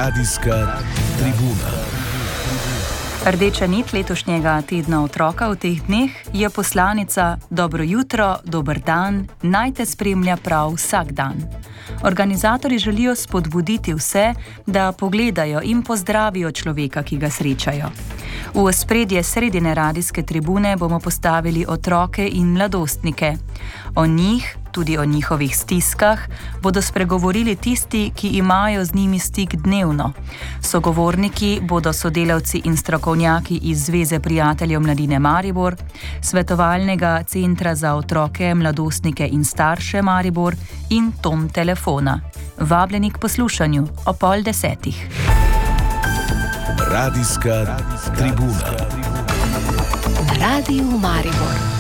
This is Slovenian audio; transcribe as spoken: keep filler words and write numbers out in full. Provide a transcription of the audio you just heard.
Radijska tribuna. Rdeča nit letošnjega tedna otroka v teh dneh je poslanica Dobro jutro, dober dan, naj te spremlja prav vsak dan. Organizatorji želijo spodbuditi vse, da pogledajo in pozdravijo človeka, ki ga srečajo. V ospredje sredine radijske tribune bomo postavili otroke in mladostnike. O njih, tudi o njihovih stiskah, bodo spregovorili tisti, ki imajo z njimi stik dnevno. Sogovorniki bodo sodelavci in strokovnjaki iz Zveze prijateljev mladine Maribor, Svetovalnega centra za otroke, mladostnike in starše Maribor in Tom telefona. Vabljeni k poslušanju o pol desetih. Radijska tribuna. Radio Maribor.